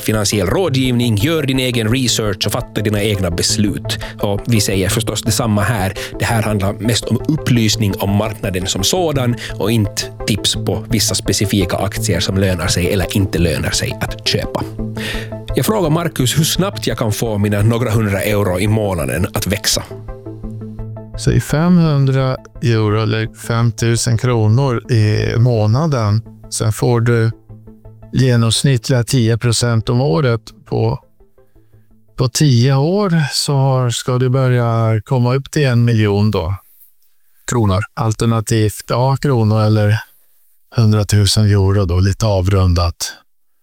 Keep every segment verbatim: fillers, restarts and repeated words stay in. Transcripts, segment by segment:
finansiell rådgivning, gör din egen research och fatta dina egna beslut. Och vi säger förstås detsamma här. Det här handlar mest om upplysning om marknaden som sådan och inte tips på vissa specifika aktier som lönar sig eller inte lönar sig att köpa. Jag frågar Markus hur snabbt jag kan få mina några hundra euro i månaden att växa. Så i femhundra euro eller fem tusen kronor i månaden, sen får du genomsnittliga tio procent om året. På, på tio år så ska du börja komma upp till en miljon då. Kronor. Alternativt, ja, kronor eller hundratusen euro då, lite avrundat.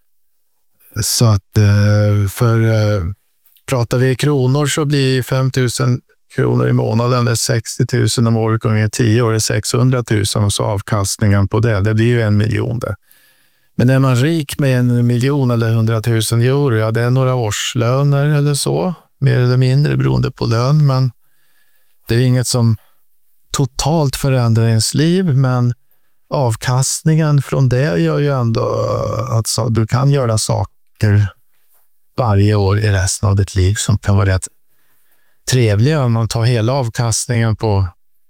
Så att för pratar vi kronor så blir fem tusen kronor i månaden, det är sextio tusen om året, gånger tio år är sexhundra tusen och så avkastningen på det, det blir ju en miljon där. Men är man rik med en miljon eller hundratusen euro, ja det är några årslöner eller så, mer eller mindre beroende på lön, men det är inget som totalt förändrar ens liv, men avkastningen från det gör ju ändå att du kan göra saker varje år i resten av ditt liv som kan vara rätt trevliga. Om man tar hela avkastningen på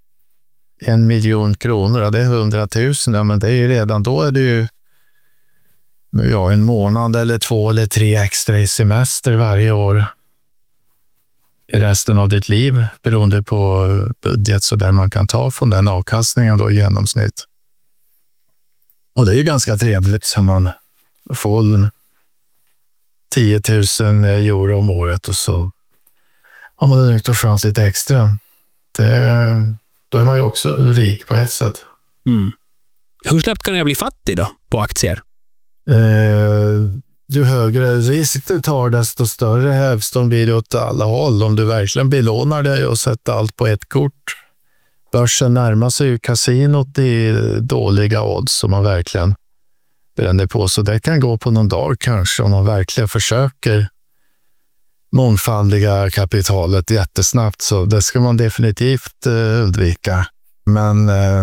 en miljon kronor, ja, det är hundratusen, ja, men det är ju redan då är det ju ja, en månad eller två eller tre extra i semester varje år i resten av ditt liv beroende på budget så där man kan ta från den avkastningen då i genomsnitt. Och det är ju ganska trevligt som man får tio tusen euro om året och så har man nytt och chans lite extra. Det, då är man ju också rik på ett sätt. Mm. Hur snabbt kan jag bli fattig då på aktier? Eh, ju högre risk du tar desto större hävstång blir det åt alla håll. Om du verkligen belånar dig och sätter allt på ett kort. Börsen närmar sig ju kasinot i dåliga odds som man verkligen bränner på. Så det kan gå på någon dag kanske om man verkligen försöker mångfaldiga kapitalet jättesnabbt. Så det ska man definitivt eh, undvika. Men eh,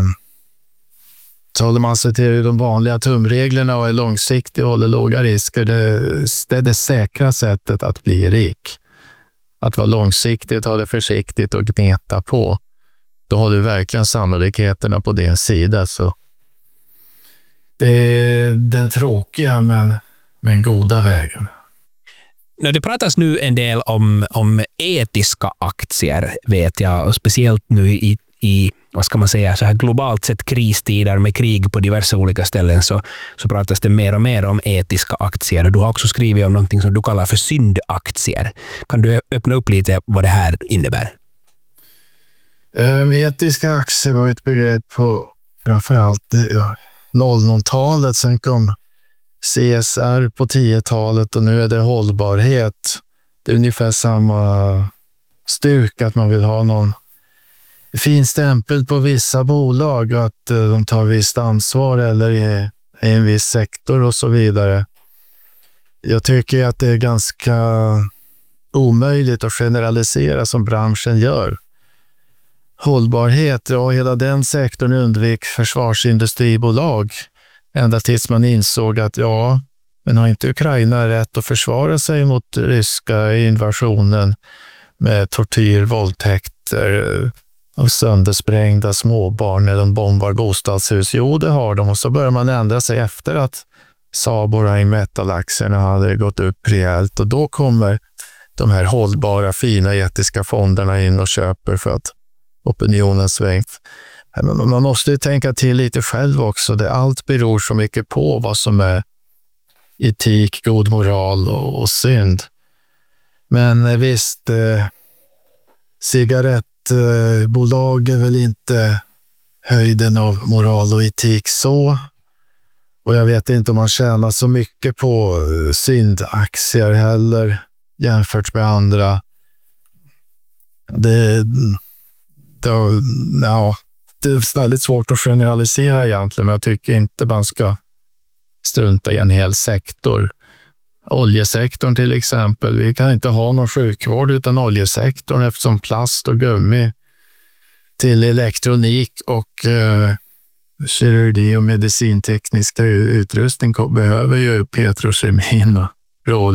så håller man sig till de vanliga tumreglerna och är långsiktig och håller låga risker. Det, det är det säkra sättet att bli rik. Att vara långsiktigt, ha det försiktigt och gneta på. Då har du verkligen sannolikheterna på din sida. Så det är den tråkiga men, men goda vägen. När det pratas nu en del om, om etiska aktier, vet jag, och speciellt nu i, i vad ska man säga, så här globalt sett kristider med krig på diverse olika ställen, så, så pratas det mer och mer om etiska aktier. Du har också skrivit om någonting som du kallar för syndaktier. Kan du öppna upp lite vad det här innebär? Um, etiska aktier var ett begrepp på framförallt ja, noll noll-talet. Sen kom C S R på tio-talet och nu är det hållbarhet. Det är ungefär samma styrka att man vill ha någon fin stämpel på vissa bolag och att uh, de tar visst ansvar eller i, i en viss sektor och så vidare. Jag tycker att det är ganska omöjligt att generalisera som branschen gör. Hållbarhet, ja, hela den sektorn undvek försvarsindustribolag ända tills man insåg att ja, men har inte Ukraina rätt att försvara sig mot ryska invasionen med tortyr, våldtäkter och söndersprängda småbarn när de bombar bostadshus? Jo, det har de. Och så börjar man ändra sig efter att Saab och Rheinmetall-aktierna hade gått upp rejält, och då kommer de här hållbara, fina etiska fonderna in och köper för att opinionen svängt. Men man måste ju tänka till lite själv också. Det allt beror så mycket på vad som är etik, god moral och, och synd. Men visst, eh, cigarettbolag är väl inte höjden av moral och etik så. Och jag vet inte om man tjänar så mycket på syndaktier heller jämfört med andra. Det, det, ja, det är väldigt svårt att generalisera egentligen, men jag tycker inte man ska strunta i en hel sektor. Oljesektorn till exempel. Vi kan inte ha någon sjukvård utan oljesektorn, eftersom plast och gummi till elektronik och eh, kirurgi och medicinteknisk utrustning behöver ju petrokemin och råolja.